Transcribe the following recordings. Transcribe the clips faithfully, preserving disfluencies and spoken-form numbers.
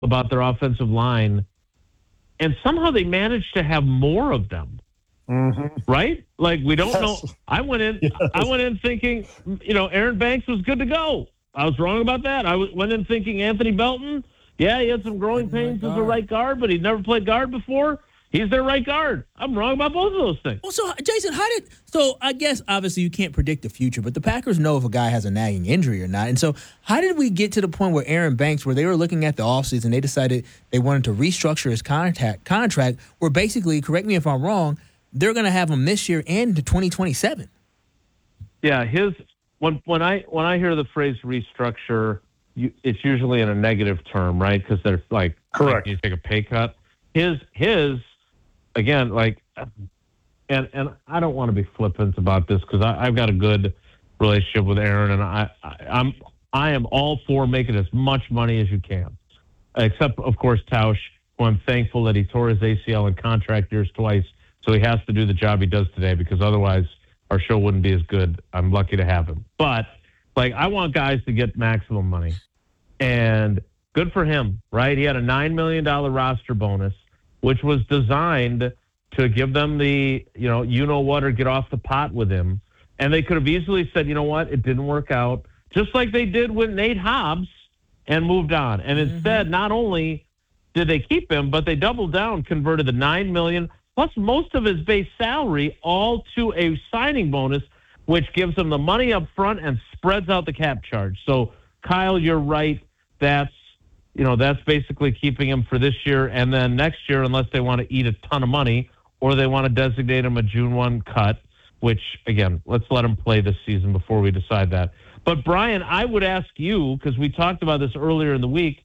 about their offensive line, and somehow they managed to have more of them. Mm-hmm. Right? Like, we don't Yes. know. I went in Yes. I went in thinking, you know, Aaron Banks was good to go. I was wrong about that. I w- went in thinking Anthony Belton, yeah, he had some growing pains as a right guard, but he'd never played guard before. He's their right guard. I'm wrong about both of those things. Well, so, Jason, how did – so, I guess, obviously, you can't predict the future, but the Packers know if a guy has a nagging injury or not. And so how did we get to the point where Aaron Banks, where they were looking at the offseason, they decided they wanted to restructure his contract, contract where basically, correct me if I'm wrong, they're going to have him this year and to twenty twenty-seven. Yeah, his when when I when I hear the phrase restructure, you, it's usually in a negative term, right? Because they're like, Correct. You take a pay cut. His his again, like, and and I don't want to be flippant about this because I've got a good relationship with Aaron, and I, I I'm I am all for making as much money as you can, except of course Tausch, who I'm thankful that he tore his A C L in contract years twice. So he has to do the job he does today because otherwise our show wouldn't be as good. I'm lucky to have him. But, like, I want guys to get maximum money. And good for him, right? He had a nine million dollars roster bonus, which was designed to give them the, you know, you-know-what or get off the pot with him. And they could have easily said, you know what, it didn't work out, just like they did with Nate Hobbs and moved on. And mm-hmm. instead, not only did they keep him, but they doubled down, converted the nine million dollars plus most of his base salary all to a signing bonus, which gives him the money up front and spreads out the cap charge. So, Kyle, you're right. That's, you know, that's basically keeping him for this year and then next year, unless they want to eat a ton of money or they want to designate him a June first cut, which, again, let's let him play this season before we decide that. But, Brian, I would ask you, because we talked about this earlier in the week,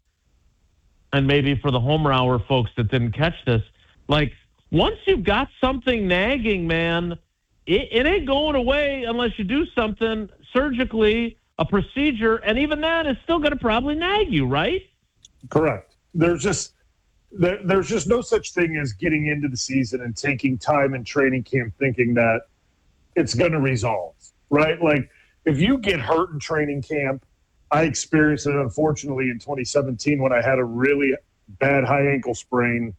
and maybe for the Homer Hour folks that didn't catch this, like, once you've got something nagging, man, it, it ain't going away unless you do something surgically, a procedure, and even that is still going to probably nag you, right? Correct. There's just there, there's just no such thing as getting into the season and taking time in training camp thinking that it's going to resolve, right? Like, if you get hurt in training camp, I experienced it, unfortunately, in twenty seventeen when I had a really bad high ankle sprain,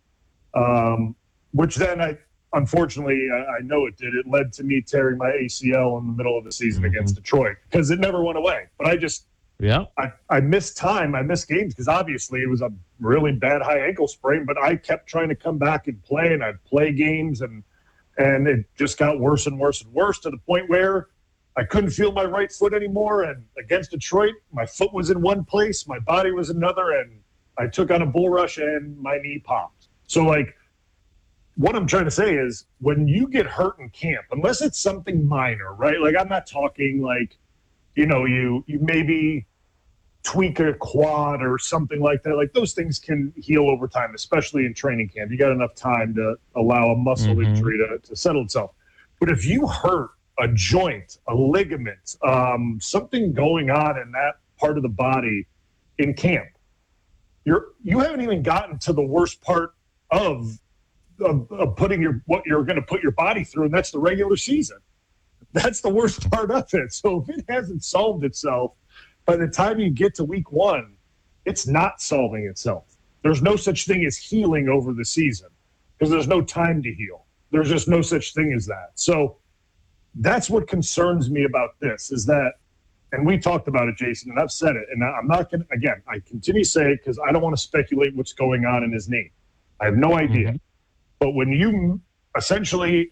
um, which then I, unfortunately, I, I know it did. It led to me tearing my A C L in the middle of the season mm-hmm. against Detroit because it never went away. But I just, yeah, I, I missed time. I missed games because obviously it was a really bad high ankle sprain. But I kept trying to come back and play, and I'd play games, and and it just got worse and worse and worse to the point where I couldn't feel my right foot anymore. And against Detroit, my foot was in one place, my body was another, and I took on a bull rush, and my knee popped. So, like, what I'm trying to say is when you get hurt in camp, unless it's something minor, right? Like, I'm not talking like, you know, you you maybe tweak a quad or something like that. Like, those things can heal over time, especially in training camp. You got enough time to allow a muscle mm-hmm. injury to, to settle itself. But if you hurt a joint, a ligament, um, something going on in that part of the body in camp, you're you haven't even gotten to the worst part of Of, of putting your what you're going to put your body through, and that's the regular season. That's the worst part of it. So if it hasn't solved itself, by the time you get to week one, it's not solving itself. There's no such thing as healing over the season because there's no time to heal. There's just no such thing as that. So that's what concerns me about this is that, and we talked about it, Jason, and I've said it, and I'm not going to, again, I continue to say it because I don't want to speculate what's going on in his knee. I have no idea. Mm-hmm. But when you essentially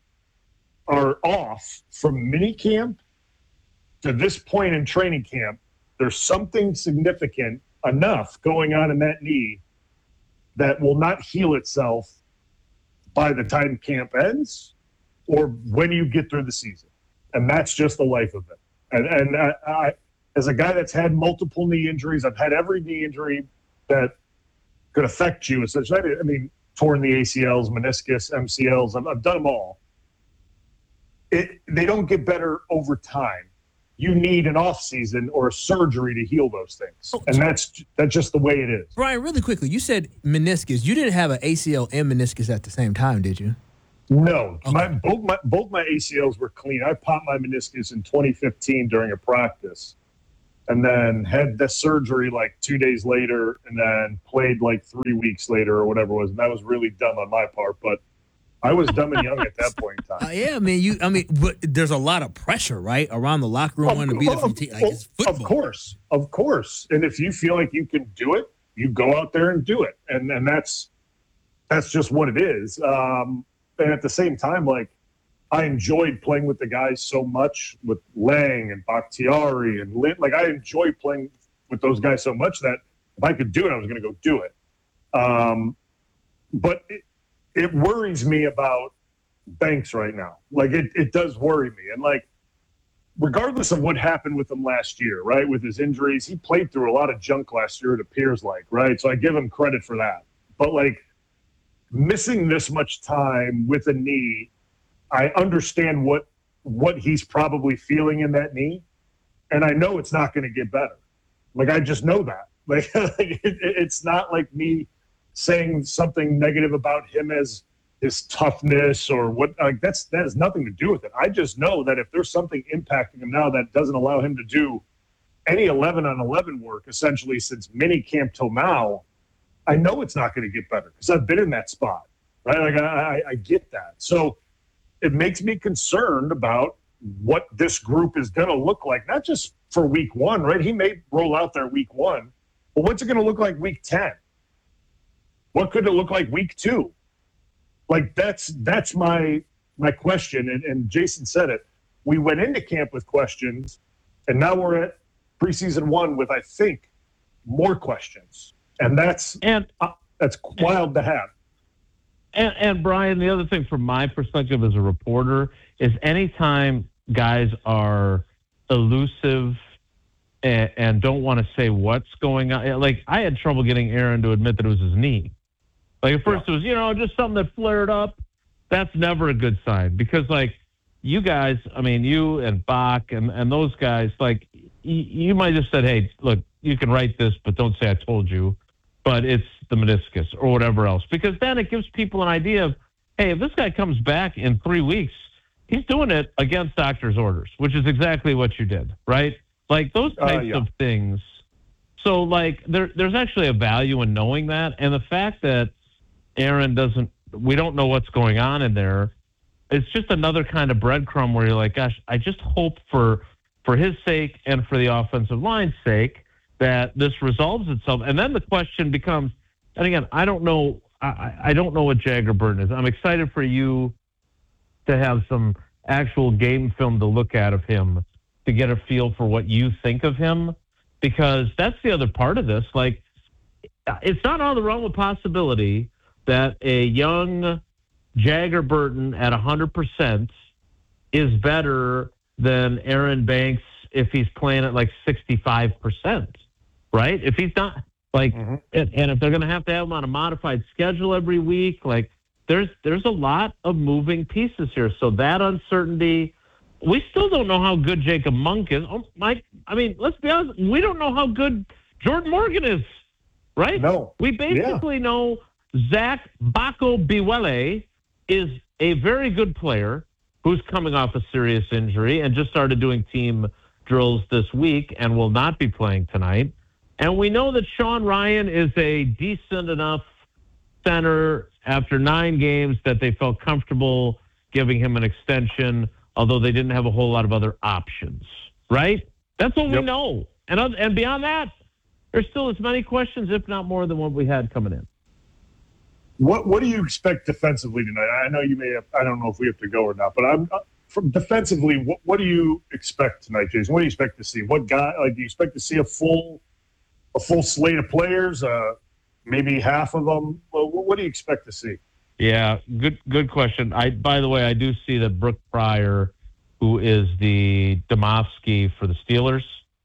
are off from mini camp to this point in training camp, there's something significant enough going on in that knee that will not heal itself by the time camp ends or when you get through the season. And that's just the life of it. And, and I, I, as a guy that's had multiple knee injuries, I've had every knee injury that could affect you. Essentially, I mean, torn the A C Ls, meniscus, M C Ls. I've, I've done them all. It, they don't get better over time. You need an off season or a surgery to heal those things, oh, and that's that's just the way it is. Brian, really quickly, you said meniscus. You didn't have an A C L and meniscus at the same time, did you? No, okay. my both my both my A C Ls were clean. I popped my meniscus in twenty fifteen during a practice, and then had the surgery like two days later, and then played like three weeks later or whatever it was. And that was really dumb on my part, but I was dumb and young at that point in time. Uh, yeah, I mean, you. I mean, but there's a lot of pressure, right, around the locker room wanting to be the of, team. Like, it's football. Of course, of course. And if you feel like you can do it, you go out there and do it, and and that's that's just what it is. Um, and at the same time, like, I enjoyed playing with the guys so much, with Lang and Bakhtiari and Lin. Like, I enjoy playing with those guys so much that if I could do it, I was going to go do it. Um, but it, it worries me about Banks right now. Like, it, it does worry me. And, like, regardless of what happened with him last year, right, with his injuries, he played through a lot of junk last year, it appears like, right? So I give him credit for that. But, like, missing this much time with a knee, I understand what what he's probably feeling in that knee, and I know it's not going to get better. Like, I just know that. Like, it, it's not like me saying something negative about him as his toughness or what. Like, that's that has nothing to do with it. I just know that if there's something impacting him now that doesn't allow him to do any eleven on eleven work, essentially since mini camp till now, I know it's not going to get better because I've been in that spot, right? Like, I, I, I get that. So it makes me concerned about what this group is going to look like, not just for week one, right? He may roll out there week one, but what's it going to look like week ten? What could it look like week two? Like, that's that's my my question. And, and Jason said it. We went into camp with questions, and now we're at preseason one with, I think, more questions. And that's and uh, that's wild to have. And, and Brian, the other thing from my perspective as a reporter is anytime guys are elusive and, and don't want to say what's going on. Like, I had trouble getting Aaron to admit that it was his knee. Like, at first yeah. it was, you know, just something that flared up. That's never a good sign because, like, you guys, I mean, you and Bach and, and those guys, like, y- you might have said, hey, look, you can write this, but don't say I told you. But it's the meniscus or whatever else. Because then it gives people an idea of, hey, if this guy comes back in three weeks, he's doing it against doctor's orders, which is exactly what you did, right? Like, those types uh, yeah. of things. So, like, there, there's actually a value in knowing that. And the fact that Aaron doesn't, we don't know what's going on in there, it's just another kind of breadcrumb where you're like, gosh, I just hope for for his sake and for the offensive line's sake that this resolves itself. And then the question becomes, and again, I don't know, I, I don't know what Jagger Burton is. I'm excited for you to have some actual game film to look at of him to get a feel for what you think of him, because that's the other part of this. Like, it's not out of the realm of possibility that a young Jagger Burton at one hundred percent is better than Aaron Banks if he's playing at like sixty-five percent. Right? If he's not, like, mm-hmm. and, and if they're going to have to have him on a modified schedule every week, like, there's there's a lot of moving pieces here. So that uncertainty, we still don't know how good Jacob Monk is. Oh, Mike, I mean, let's be honest, we don't know how good Jordan Morgan is, right? No. We basically yeah. know Zach Bako-Biwele is a very good player who's coming off a serious injury and just started doing team drills this week and will not be playing tonight. And we know that Sean Ryan is a decent enough center after nine games that they felt comfortable giving him an extension, although they didn't have a whole lot of other options, right? That's what yep. we know. And and beyond that, there's still as many questions, if not more, than what we had coming in. What What do you expect defensively tonight? I know you may have, I don't know if we have to go or not, but I'm from defensively, what, what do you expect tonight, Jason? What do you expect to see? What guy, like, do you expect to see a full a full slate of players, uh, maybe half of them? Well, what do you expect to see? Yeah, good good question. I By the way, I do see that Brooke Pryor, who is the Domofsky for the Steelers,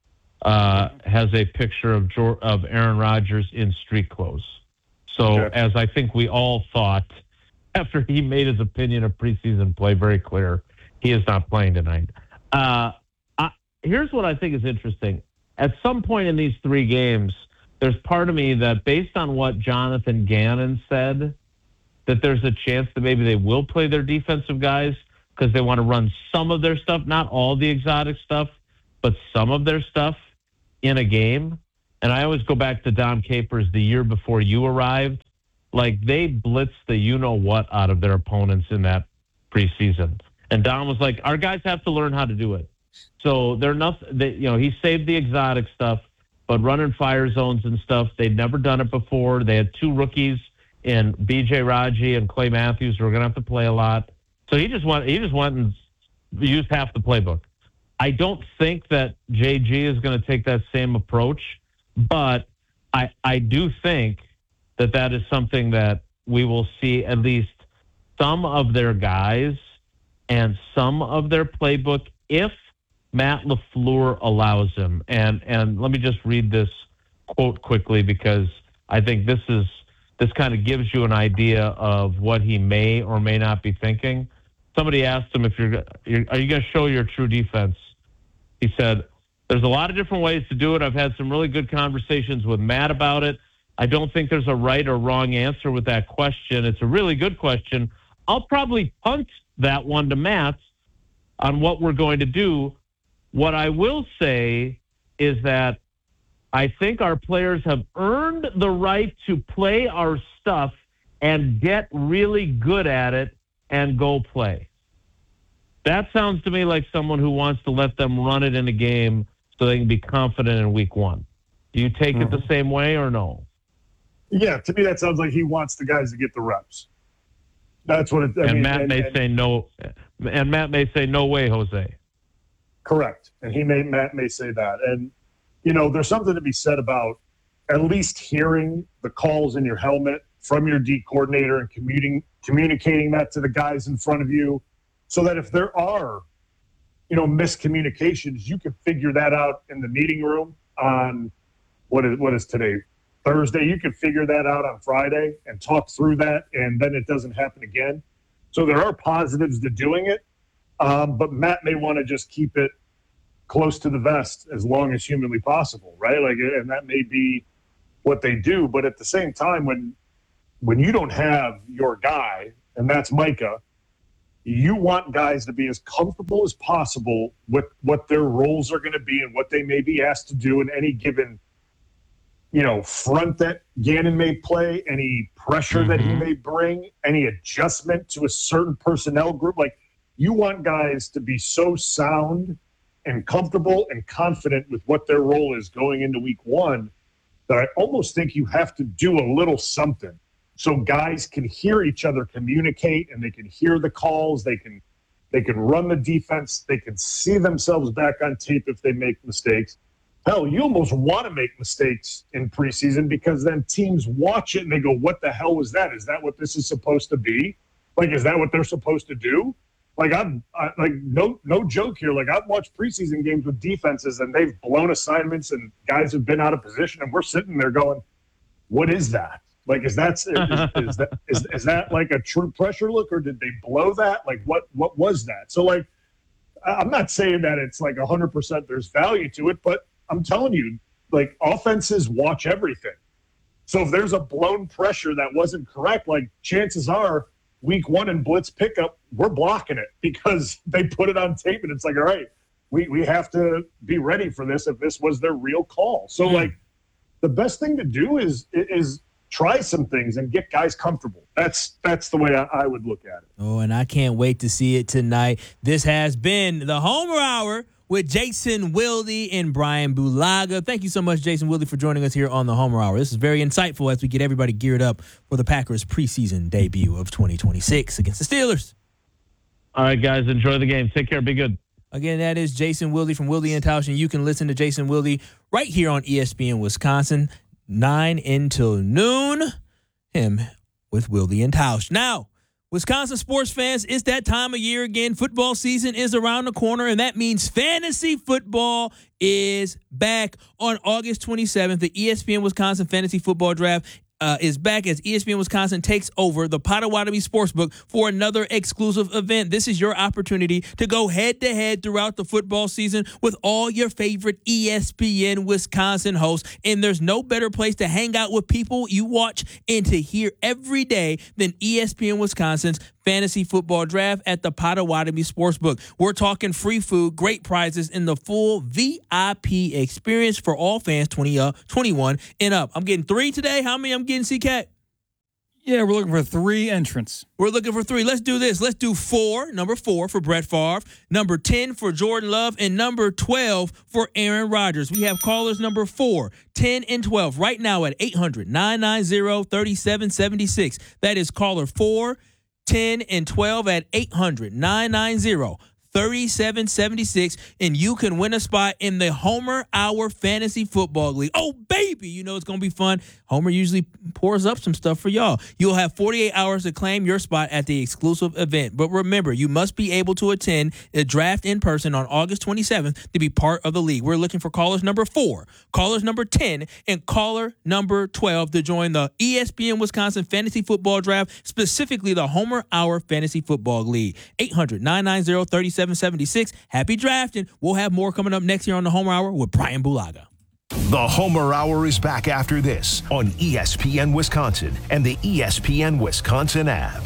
uh, has a picture of jo- of Aaron Rodgers in street clothes. So, okay. as I think we all thought after he made his opinion of preseason play very clear, he is not playing tonight. Uh, I, here's what I think is interesting. At some point in these three games, there's part of me that, based on what Jonathan Gannon said, that there's a chance that maybe they will play their defensive guys because they want to run some of their stuff, not all the exotic stuff, but some of their stuff. in a game, and I always go back to Dom Capers the year before you arrived, like they blitzed the you-know-what out of their opponents in that preseason. And Dom was like, our guys have to learn how to do it. So they're nothing, they, you know, he saved the exotic stuff, but running fire zones and stuff, they'd never done it before. They had two rookies in B J Raji and Clay Matthews who are going to have to play a lot. So he just went, he just went and used half the playbook. I don't think that J G is going to take that same approach, but I I do think that that is something that we will see at least some of their guys and some of their playbook if Matt LaFleur allows him. And and let me just read this quote quickly because I think this is this kind of gives you an idea of what he may or may not be thinking. Somebody asked him if you're, you're are you going to show your true defense? He said, there's a lot of different ways to do it. I've had some really good conversations with Matt about it. I don't think there's a right or wrong answer with that question. It's a really good question. I'll probably punt that one to Matt on what we're going to do. What I will say is that I think our players have earned the right to play our stuff and get really good at it and go play. That sounds to me like someone who wants to let them run it in a game so they can be confident in week one. Do you take mm-hmm. it the same way or no? Yeah, to me that sounds like he wants the guys to get the reps. That's what it. I and mean, Matt and, may and, say no. And Matt may say no way, Jose. Correct, and he may Matt may say that, and you know there's something to be said about at least hearing the calls in your helmet from your D coordinator and commuting, communicating that to the guys in front of you, so that if there are, you know, miscommunications, you can figure that out in the meeting room on what is what is today. Thursday, you can figure that out on Friday and talk through that, and then it doesn't happen again. So there are positives to doing it, um, but Matt may want to just keep it close to the vest as long as humanly possible, right? Like, and that may be what they do. But at the same time, when when you don't have your guy, and that's Micah, you want guys to be as comfortable as possible with what their roles are going to be and what they may be asked to do in any given you know, front that Gannon may play, any pressure mm-hmm. that he may bring, any adjustment to a certain personnel group. Like, you want guys to be so sound and comfortable and confident with what their role is going into week one that I almost think you have to do a little something so guys can hear each other communicate and they can hear the calls. They can, they can run the defense. They can see themselves back on tape if they make mistakes. Hell, you almost want to make mistakes in preseason because then teams watch it and they go, what the hell was that? Is that what this is supposed to be? Like, is that what they're supposed to do? Like, I'm I, like, no, no joke here. Like, I've watched preseason games with defenses and they've blown assignments and guys have been out of position and we're sitting there going, what is that? Like, is that, is, is that, is, is that like a true pressure look or did they blow that? Like, what, what was that? So, like, I'm not saying that it's like one hundred percent there's value to it, but I'm telling you, like, offenses watch everything. So if there's a blown pressure that wasn't correct, like, chances are week one in blitz pickup, we're blocking it because they put it on tape and it's like, all right, we, we have to be ready for this if this was their real call. So, mm. like, the best thing to do is is try some things and get guys comfortable. That's that's the way I, I would look at it. Oh, and I can't wait to see it tonight. This has been the Homer Hour with Jason Wilde and Brian Bulaga. Thank you so much, Jason Wilde, for joining us here on the Homer Hour. This is very insightful as we get everybody geared up for the Packers' preseason debut of twenty twenty-six against the Steelers. All right, guys, enjoy the game. Take care. Be good. Again, that is Jason Wilde from Wilde and Tausch, and you can listen to Jason Wilde right here on E S P N Wisconsin, nine until noon. Him with Wilde and Tausch. Now, Wisconsin sports fans, it's that time of year again. Football season is around the corner, and that means fantasy football is back on August twenty-seventh. The E S P N Wisconsin Fantasy Football Draft uh, is back as E S P N Wisconsin takes over the Potawatomi Sportsbook for another exclusive event. This is your opportunity to go head-to-head throughout the football season with all your favorite E S P N Wisconsin hosts, and there's no better place to hang out with people you watch and to hear every day than E S P N Wisconsin's Fantasy Football Draft at the Potawatomi Sportsbook. We're talking free food, great prizes, and the full V I P experience for all fans twenty, uh, twenty-one and up. I'm getting three today. How many I'm getting, C-Cat? Yeah, we're looking for three entrants. We're looking for three. Let's do this. Let's do four. Number four for Brett Favre. Number ten for Jordan Love. And number twelve for Aaron Rodgers. We have callers number four, ten, and twelve right now at eight hundred, nine nine zero, three seven seven six. That is caller four, ten, and twelve at eight hundred, nine nine zero, three seven seven six. And you can win a spot in the Homer Hour Fantasy Football League. Oh, baby, you know it's going to be fun. Homer usually pours up some stuff for y'all. You'll have forty-eight hours to claim your spot at the exclusive event. But remember, you must be able to attend a draft in person on August twenty-seventh to be part of the league. We're looking for callers number four, callers number ten, and caller number twelve to join the E S P N Wisconsin Fantasy Football Draft, specifically the Homer Hour Fantasy Football League. eight hundred, nine nine zero, three seven seven six. Happy drafting. We'll have more coming up next year on the Homer Hour with Brian Bulaga. The Homer Hour is back after this on E S P N Wisconsin and the E S P N Wisconsin app.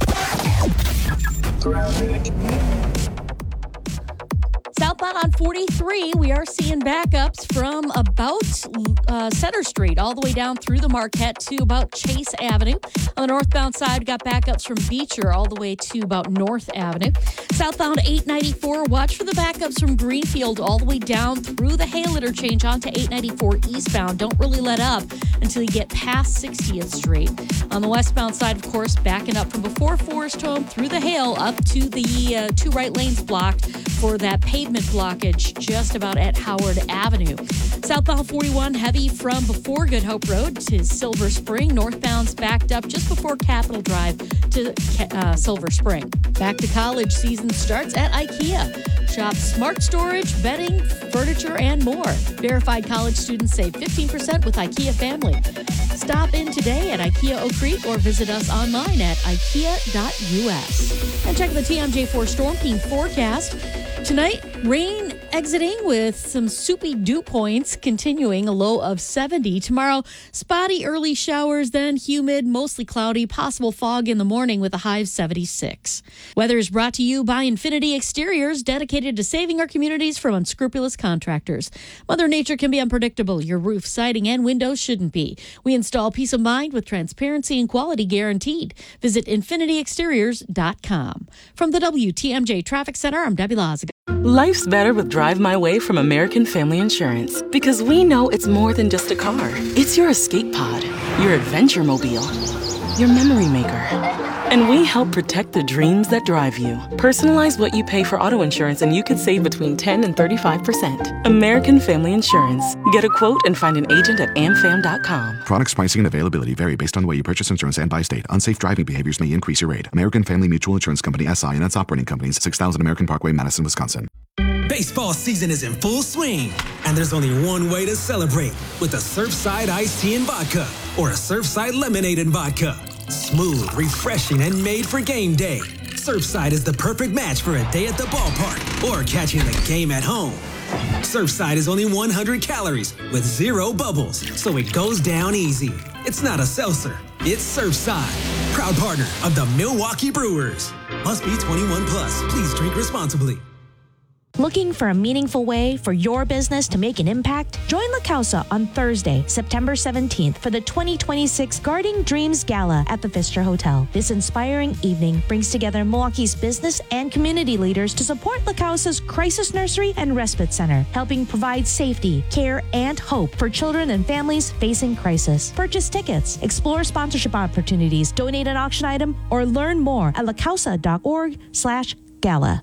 Southbound on forty-three, we are seeing backups from about uh, Center Street all the way down through the Marquette to about Chase Avenue. On the northbound side, we got backups from Beecher all the way to about North Avenue. Southbound eight ninety-four, watch for the backups from Greenfield all the way down through the Hale interchange onto eight ninety-four eastbound. Don't really let up until you get past sixtieth Street. On the westbound side, of course, backing up from before Forest Home through the Hale up to the uh, two right lanes blocked for that pavement blockage just about at Howard Avenue. Southbound forty-one, heavy from before Good Hope Road to Silver Spring. Northbound's backed up just before Capitol Drive to uh, Silver Spring. Back to college season starts at IKEA. Shop smart storage, bedding, furniture, and more. Verified college students save fifteen percent with IKEA Family. Stop in today at IKEA Oak Creek or visit us online at ikea dot u s. And check the T M J four Storm Team forecast. Tonight, rain exiting with some soupy dew points, continuing a low of seventy. Tomorrow, spotty early showers, then humid, mostly cloudy, possible fog in the morning with a high of seventy-six. Weather is brought to you by Infinity Exteriors, dedicated to saving our communities from unscrupulous contractors. Mother Nature can be unpredictable. Your roof, siding, and windows shouldn't be. We install peace of mind with transparency and quality guaranteed. Visit infinity exteriors dot com. From the W T M J Traffic Center, I'm Debbie Loziga. Life's better with Drive My Way from American Family Insurance, because we know it's more than just a car. It's your escape pod, your adventure mobile, your memory maker. And we help protect the dreams that drive you. Personalize what you pay for auto insurance and you could save between ten and thirty-five percent. American Family Insurance. Get a quote and find an agent at am fam dot com. Products, pricing, and availability vary based on the way you purchase insurance and by state. Unsafe driving behaviors may increase your rate. American Family Mutual Insurance Company, S I and its operating companies, six thousand American Parkway, Madison, Wisconsin. Baseball season is in full swing, and there's only one way to celebrate, with a Surfside iced tea and vodka or a Surfside lemonade and vodka. Smooth, refreshing, and made for game day. Surfside is the perfect match for a day at the ballpark or catching the game at home. Surfside is only one hundred calories with zero bubbles, so it goes down easy. It's not a seltzer, it's Surfside. Proud partner of the Milwaukee Brewers. Must be twenty-one plus. Please drink responsibly. Looking for a meaningful way for your business to make an impact? Join La Causa on Thursday, September seventeenth for the twenty twenty-six Guarding Dreams Gala at the Pfister Hotel. This inspiring evening brings together Milwaukee's business and community leaders to support La Causa's Crisis Nursery and Respite Center, helping provide safety, care, and hope for children and families facing crisis. Purchase tickets, explore sponsorship opportunities, donate an auction item, or learn more at lacausa.org slash gala.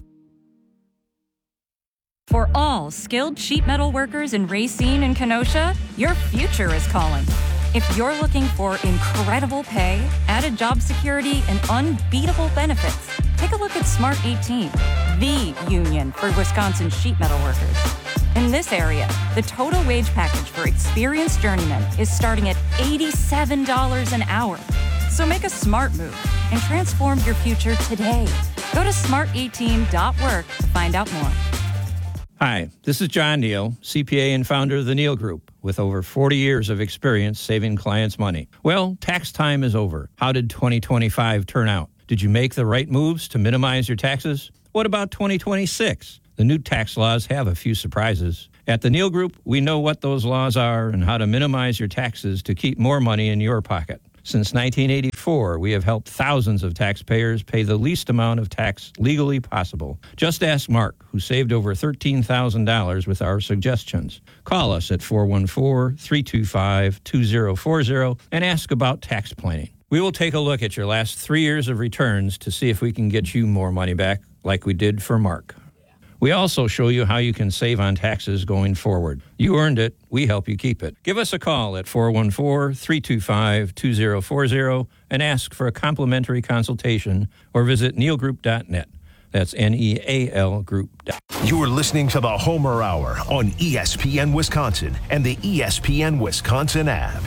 For all skilled sheet metal workers in Racine and Kenosha, your future is calling. If you're looking for incredible pay, added job security, and unbeatable benefits, take a look at Smart eighteen, the union for Wisconsin sheet metal workers. In this area, the total wage package for experienced journeymen is starting at eighty-seven dollars an hour. So make a smart move and transform your future today. Go to smart eighteen dot work to find out more. Hi, this is John Neal, C P A and founder of the Neal Group, with over forty years of experience saving clients money. Well, tax time is over. How did twenty twenty-five turn out? Did you make the right moves to minimize your taxes? What about twenty twenty-six? The new tax laws have a few surprises. At the Neal Group, we know what those laws are and how to minimize your taxes to keep more money in your pocket. Since nineteen eighty-four, we have helped thousands of taxpayers pay the least amount of tax legally possible. Just ask Mark, who saved over thirteen thousand dollars with our suggestions. Call us at four one four, three two five, two zero four zero and ask about tax planning. We will take a look at your last three years of returns to see if we can get you more money back like we did for Mark. We also show you how you can save on taxes going forward. You earned it. We help you keep it. Give us a call at four one four, three two five, two zero four zero and ask for a complimentary consultation or visit neal group dot net. That's N E A L group. You're listening to the Homer Hour on E S P N Wisconsin and the E S P N Wisconsin app.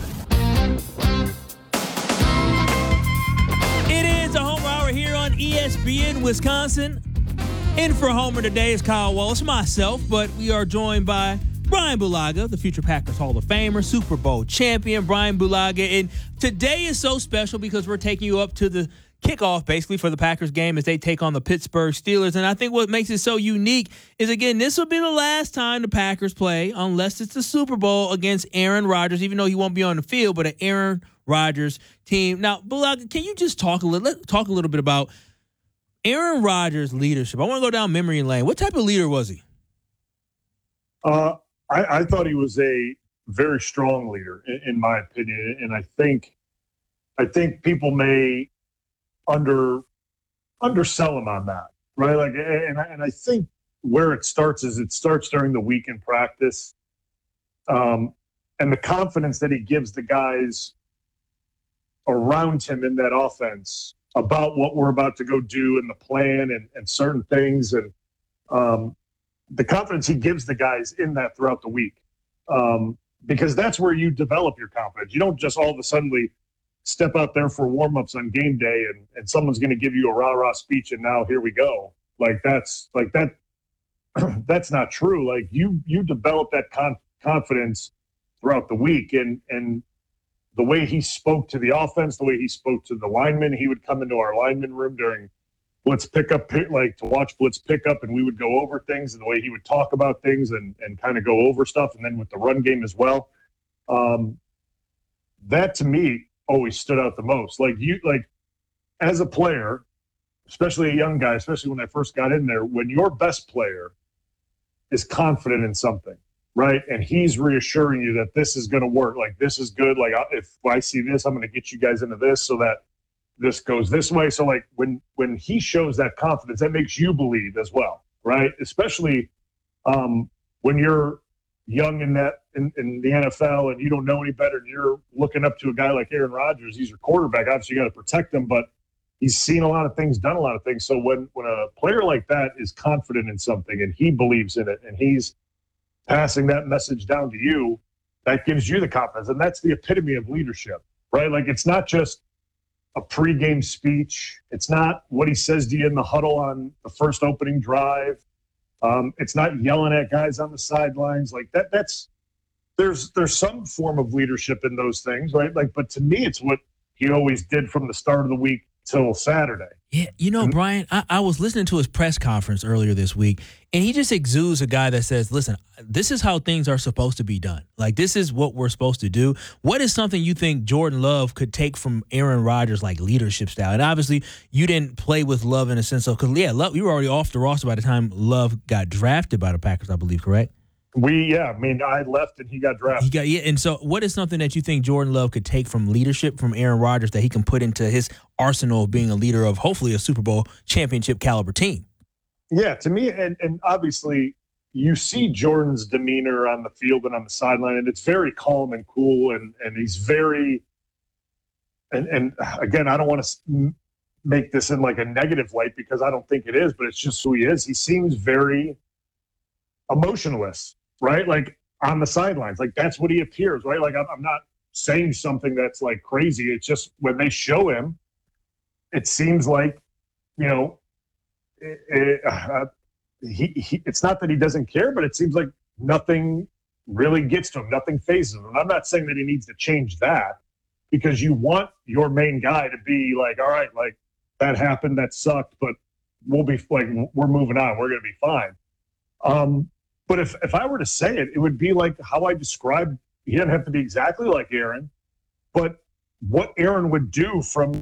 It is the Homer Hour here on E S P N Wisconsin. In for Homer today is Kyle Wallace, myself, but we are joined by Brian Bulaga, the future Packers Hall of Famer, Super Bowl champion, Brian Bulaga. And today is so special because we're taking you up to the kickoff, basically, for the Packers game as they take on the Pittsburgh Steelers. And I think what makes it so unique is, again, this will be the last time the Packers play, unless it's the Super Bowl, against Aaron Rodgers, even though he won't be on the field, but an Aaron Rodgers team. Now, Bulaga, can you just talk a little, talk a little bit about Aaron Rodgers' leadership? I want to go down memory lane. What type of leader was he? Uh, I, I thought he was a very strong leader, in, in my opinion, and I think, I think people may under undersell him on that, right? Like, and I, and I think where it starts is it starts during the week in practice, um, and the confidence that he gives the guys around him in that offense about what we're about to go do and the plan and, and certain things, and um, the confidence he gives the guys in that throughout the week, um, because that's where you develop your confidence. You don't just all of a sudden step out there for warm-ups on game day and, and someone's going to give you a rah-rah speech and now here we go. Like that's like that. That's not true. Like you you develop that con- confidence throughout the week, and and the way he spoke to the offense, the way he spoke to the linemen, he would come into our lineman room during blitz pickup, like to watch blitz pickup, and we would go over things, and the way he would talk about things and, and kind of go over stuff, and then with the run game as well. Um, that to me always stood out the most. Like you, like as a player, especially a young guy, especially when I first got in there, when your best player is confident in something, right? And he's reassuring you that this is going to work. Like, this is good. Like, if I see this, I'm going to get you guys into this so that this goes this way. So, like, when when he shows that confidence, that makes you believe as well, right? Especially um, when you're young in that in, in the N F L and you don't know any better and you're looking up to a guy like Aaron Rodgers. He's your quarterback. Obviously, you got to protect him, but he's seen a lot of things, done a lot of things. So when when a player like that is confident in something and he believes in it and he's passing that message down to you, that gives you the confidence. And that's the epitome of leadership, right? Like, it's not just a pregame speech. It's not what he says to you in the huddle on the first opening drive. Um, it's not yelling at guys on the sidelines. Like that, that's, there's, there's some form of leadership in those things, right? Like, but to me, it's what he always did from the start of the week till Saturday. Yeah, you know, Brian, I, I was listening to his press conference earlier this week, and he just exudes a guy that says, listen, this is how things are supposed to be done. Like, this is what we're supposed to do. What is something you think Jordan Love could take from Aaron Rodgers, like, leadership style? And obviously, you didn't play with Love in a sense of, because, yeah, Love, you were already off the roster by the time Love got drafted by the Packers, I believe, correct? We, yeah, I mean, I left and he got drafted. He got, yeah, and so what is something that you think Jordan Love could take from leadership from Aaron Rodgers that he can put into his arsenal of being a leader of hopefully a Super Bowl championship caliber team? Yeah, to me, and, and obviously you see Jordan's demeanor on the field and on the sideline, and it's very calm and cool, and, and he's very, and, and again, I don't want to make this in like a negative light because I don't think it is, but it's just who he is. He seems very emotionless. Right? Like on the sidelines, like that's what he appears, right? Like I'm, I'm not saying something that's like crazy. It's just when they show him, it seems like, you know, it, it, uh, he, he, it's not that he doesn't care, but it seems like nothing really gets to him. Nothing phases him. And I'm not saying that he needs to change that because you want your main guy to be like, all right, like that happened. That sucked, but we'll be like, we're moving on. We're going to be fine. Um, but if, if I were to say it, it would be like how I described, he doesn't have to be exactly like Aaron, but what Aaron would do from